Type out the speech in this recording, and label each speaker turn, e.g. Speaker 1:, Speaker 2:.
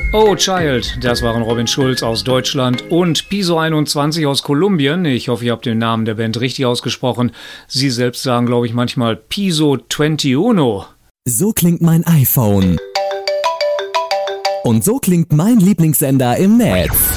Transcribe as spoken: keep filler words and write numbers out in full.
Speaker 1: Oh Child, das waren Robin Schulz aus Deutschland und Piso einundzwanzig aus Kolumbien. Ich hoffe, ihr habt den Namen der Band richtig ausgesprochen. Sie selbst sagen, glaube ich, manchmal Piso einundzwanzig.
Speaker 2: So klingt mein iPhone. Und so klingt mein Lieblingssender im Netz.